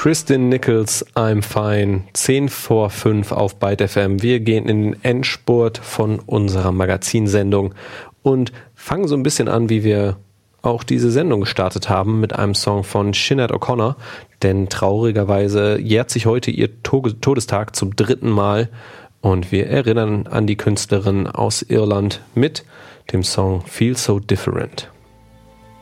Kristin Nichols, I'm Fine, 10 vor 5 auf Byte FM. Wir gehen in den Endspurt von unserer Magazinsendung und fangen so ein bisschen an, wie wir auch diese Sendung gestartet haben, mit einem Song von Sinead O'Connor, denn traurigerweise jährt sich heute ihr Todestag zum 3. Mal und wir erinnern an die Künstlerin aus Irland mit dem Song Feel So Different.